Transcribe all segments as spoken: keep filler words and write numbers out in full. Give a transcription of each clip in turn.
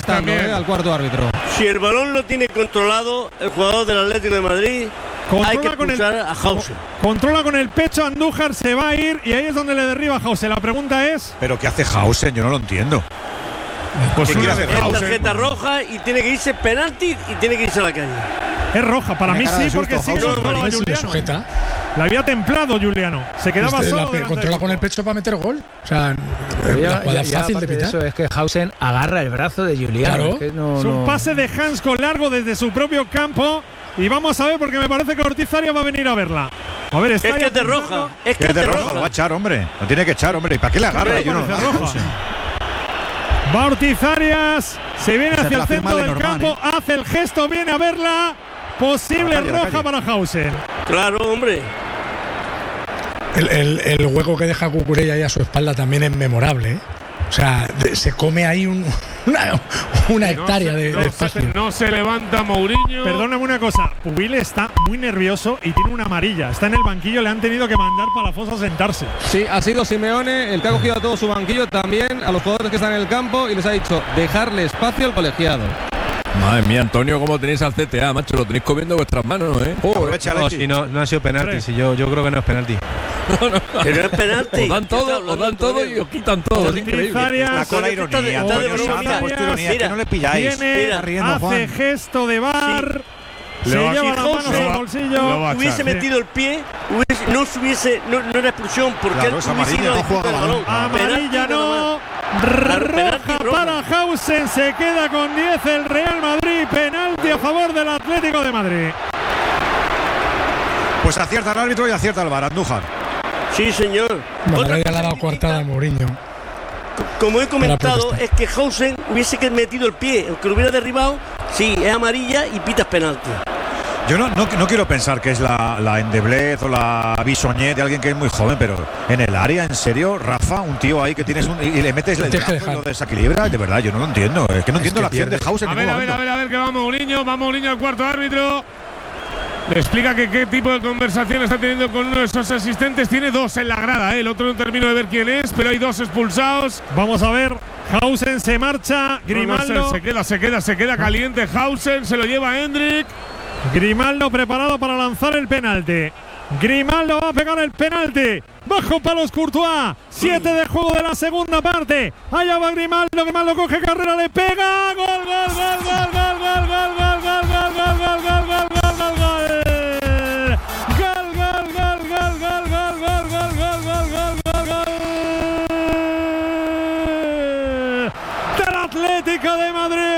amonestando eh, al cuarto árbitro. Si el balón lo tiene controlado el jugador del Atlético de Madrid, controla hay que expulsar a Hausen. Controla con el pecho, Andújar se va a ir y ahí es donde le derriba a Hausen. La pregunta es… ¿Pero qué hace Hausen? Yo no lo entiendo. Pues es tarjeta roja y tiene que irse penalti y tiene que irse a la calle. Es roja, para mí sí, porque sí le sujeta. La había templado Juliano. Se quedaba este, solo. La controla con el pecho para meter gol. O sea, la jugada fácil de pitar. Eso es que Hausen agarra el brazo de Juliano. Claro. Es, que no, es un no. pase de Hansko largo desde su propio campo. Y vamos a ver, porque me parece que Ortiz Arias va a venir a verla. A ver, está es que es de roja. Es que es de roja. Lo va a echar, hombre. Lo tiene que echar, hombre. ¿Y para qué le agarra? Yo no, roja. Va Ortiz Arias. Se viene hacia el centro del normal, campo. ¿eh? Hace el gesto, viene a verla. Posible calle, roja para Hausen. Claro, hombre. El, el, el hueco que deja Cucurella ahí a su espalda también es memorable, ¿eh? O sea, de, se come ahí un, una, una hectárea no se, de, no de espacio. Se, no se levanta Mourinho. Perdóname una cosa, Pubil está muy nervioso y tiene una amarilla. Está en el banquillo, le han tenido que mandar para la fosa a sentarse. Sí, ha sido Simeone el que ha cogido a todo su banquillo, también a los jugadores que están en el campo, y les ha dicho dejarle espacio al colegiado. Madre mía, Antonio, ¿cómo tenéis al C T A, macho? Lo tenéis comiendo vuestras manos, ¿eh? Oh, no, si no, no ha sido penalti. Si yo, yo creo que no es penalti. No, no, pero es penalti. Os dan todo, os dan todo y os quitan todo. Es increíble. Una cola ironía, Antonio Sanz, puesto ironía, es que no le pilláis. Viene, riendo, hace Juan. Gesto de bar. Sí. Se lleva las manos al bolsillo. Hubiese metido el pie, hubiese, no hubiese, no, no era expulsión porque claro, él hubiese ido no juega balón. Amarilla no. Roja para Hausen, se queda con diez el Real Madrid. Penalti a favor del Atlético de Madrid. Pues acierta el árbitro y acierta el V A R, Andújar. Sí, señor. Bueno, le ha dado coartada a Mourinho. Como he comentado, es que Hausen hubiese metido el pie, aunque lo hubiera derribado, sí, es amarilla y pitas penalti. Yo no, no, no quiero pensar que es la, la endeblez o la bisoñez de alguien que es muy joven, pero en el área, en serio, Rafa, un tío ahí que tienes un, y le metes el brazo y lo desequilibra, de verdad, yo no lo entiendo. Es que no es entiendo que la acción de Hausen. A ver, a ver, a ver, a ver, que va Mourinho, va Mourinho al cuarto árbitro. Le explica que qué tipo de conversación está teniendo con uno de esos asistentes. Tiene dos en la grada, ¿eh? El otro no termino de ver quién es, pero hay dos expulsados. Vamos a ver. Hausen se marcha. Grimaldo. No, no, se, se queda, se queda, se queda caliente. Hausen se lo lleva a Hendrik. Grimaldo preparado para lanzar el penalti. Grimaldo va a pegar el penalti. Bajo palos Courtois. Siete de juego de la segunda parte. Allá va Grimaldo. Grimaldo coge carrera, le pega. Gol, gol, gol, gol, gol, gol, gol, gol, gol, gol, gol, gol, gol, gol, gol, gol, gol. Atlético de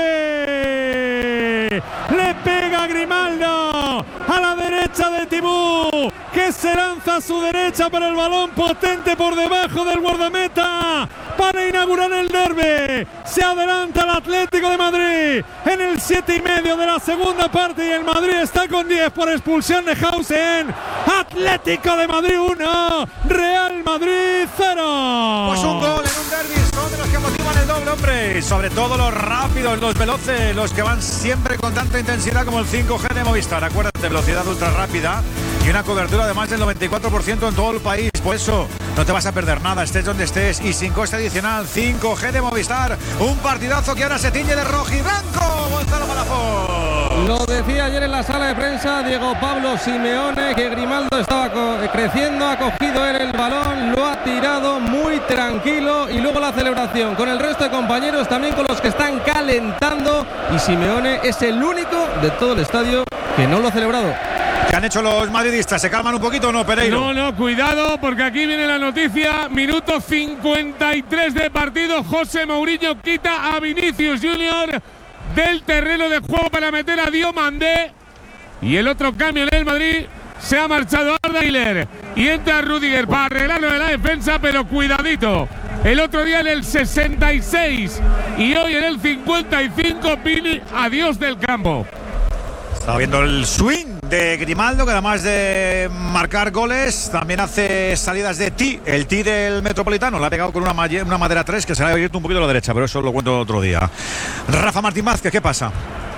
Madrid. Le pega Grimaldo a la derecha de Tibú, que se lanza a su derecha, para el balón potente por debajo del guardameta para inaugurar el derbi. Se adelanta el Atlético de Madrid en el siete y medio de la segunda parte y el Madrid está con diez por expulsión de Hausen. Atlético de Madrid uno, Real Madrid cero. Pues un gol en un derbi, son de los que motivan el doble, hombre. Sobre todo los rápidos, los veloces, los que van siempre con tanta intensidad como el cinco G de Movistar. Acuérdate, velocidad ultra rápida y una cobertura de más del noventa y cuatro por ciento en todo el país. Por eso no te vas a perder nada, estés donde estés, y sin coste adicional. Cinco G de Movistar, un partidazo que ahora se tiñe de rojo y blanco. Gonzalo Palafox. Lo decía ayer en la sala de prensa Diego Pablo Simeone, que Grimaldo estaba creciendo, ha cogido él el balón, lo ha tirado muy tranquilo, y luego la celebración con el resto de compañeros, también con los que están calentando, y Simeone es el único de todo el estadio que no lo ha celebrado. ¿Qué han hecho los madridistas? ¿Se calman un poquito o no, Pereiro? No, no, cuidado, porque aquí viene la noticia. Minuto cincuenta y tres de partido. José Mourinho quita a Vinicius Junior del terreno de juego para meter a Diomandé. Y el otro cambio en el Madrid, se ha marchado Arda Güler y entra Rudiger para arreglarlo de la defensa, pero cuidadito. El otro día en el sesenta y seis y hoy en el cincuenta y cinco, Vini, adiós del campo. Estaba viendo el swing de Grimaldo, que además de marcar goles, también hace salidas de ti, el ti del Metropolitano. Le ha pegado con una, una madera tres que se le ha abierto un poquito a la derecha, pero eso lo cuento otro día. Rafa Martín Vázquez, ¿qué pasa?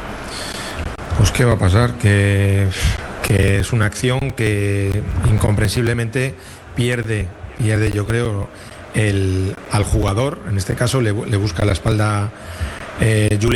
Pues qué va a pasar, que, que es una acción que incomprensiblemente pierde, pierde yo creo, el, al jugador. En este caso le, le busca la espalda eh, Julián.